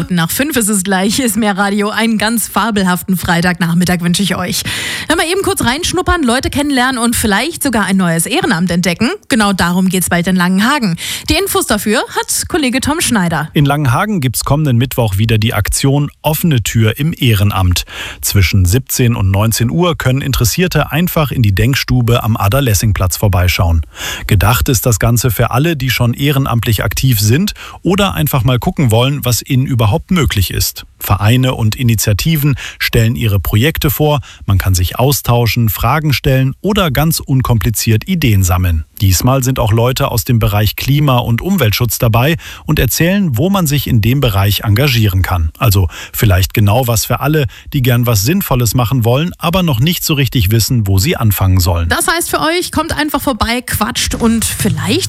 5 ist es gleich. Ist mehr Radio. Einen ganz fabelhaften Freitagnachmittag wünsche ich euch. Dann mal eben kurz reinschnuppern, Leute kennenlernen und vielleicht sogar ein neues Ehrenamt entdecken. Genau darum geht's bald in Langenhagen. Die Infos dafür hat Kollege Tom Schneider. In Langenhagen gibt's kommenden Mittwoch wieder die Aktion Offene Tür im Ehrenamt. Zwischen 17 und 19 Uhr können Interessierte einfach in die Denkstube am Ada-Lessing-Platz vorbeischauen. Gedacht ist das Ganze für alle, die schon ehrenamtlich aktiv sind oder einfach mal gucken wollen, was ihnen überhaupt möglich ist. Vereine und Initiativen stellen ihre Projekte vor, man kann sich austauschen, Fragen stellen oder ganz unkompliziert Ideen sammeln. Diesmal sind auch Leute aus dem Bereich Klima- und Umweltschutz dabei und erzählen, wo man sich in dem Bereich engagieren kann. Also vielleicht genau was für alle, die gern was Sinnvolles machen wollen, aber noch nicht so richtig wissen, wo sie anfangen sollen. Das heißt für euch, kommt einfach vorbei, quatscht und vielleicht